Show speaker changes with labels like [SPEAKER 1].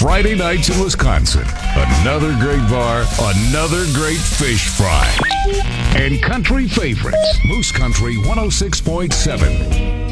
[SPEAKER 1] Friday nights in Wisconsin. Another great bar, another great fish fry. And country favorites, Moose Country 106.7.